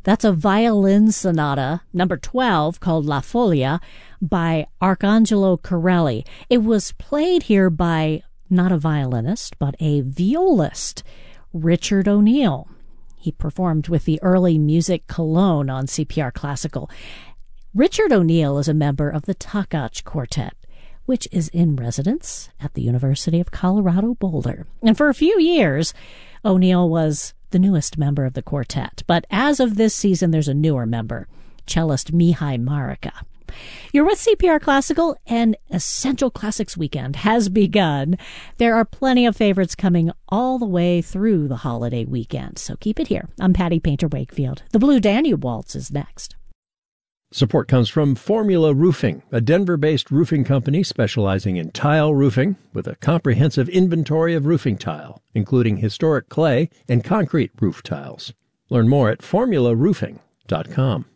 That's a violin sonata, number 12, called La Folia, by Arcangelo Corelli. It was played here by not a violinist, but a violist, Richard O'Neill. He performed with the early Music Cologne on CPR Classical. Richard O'Neill is a member of the Takach Quartet, which is in residence at the University of Colorado Boulder. And for a few years, O'Neill was the newest member of the quartet. But as of this season, there's a newer member, cellist Mihai Marica. You're with CPR Classical, and Essential Classics Weekend has begun. There are plenty of favorites coming all the way through the holiday weekend, so keep it here. I'm Patty Painter Wakefield. The Blue Danube Waltz is next. Support comes from Formula Roofing, a Denver-based roofing company specializing in tile roofing with a comprehensive inventory of roofing tile, including historic clay and concrete roof tiles. Learn more at formularoofing.com.